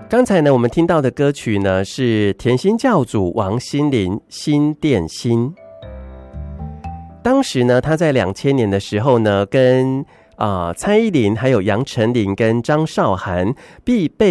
刚才呢，我们听到的歌曲呢是甜心教主王心凌《心电心》。当时呢，他在2000年的时候呢，跟蔡依林、还有杨丞琳跟张韶涵必备